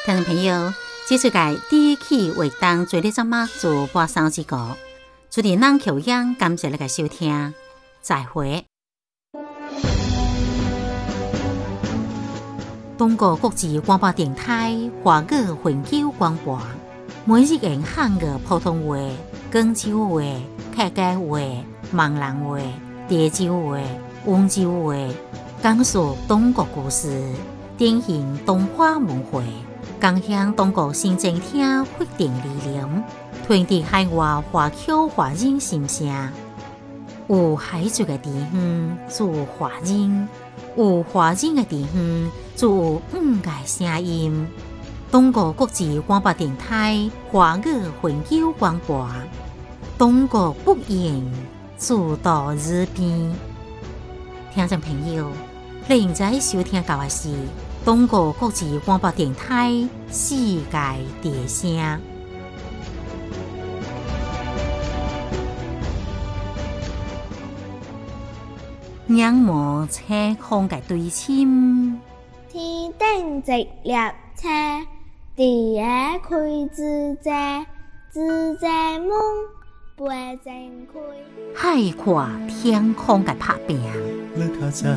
听众朋友，这次界第一期为当做你怎么做播送之歌，主持人口音，感谢你的收听，再会。中国国际广播电台华语永久广播，每日用汉语普通话、广州话、客家话、闽南话、潮州话、温州话，讲述中国故事，典型东华文化。共享中国新政厅决定理念，传递海外华侨华人心声。有海族的地方，就有华人；有华人的地方，就有个声音。中国国际广播电台华语永久广播，中国不言，自到耳边。听众朋友，你现在收听到的是中国国际广播电台世界之声。仰慕青空嘅對稱， 天頂直立車，地下開自在，自在夢背正開。 海闊天空嘅拍拼。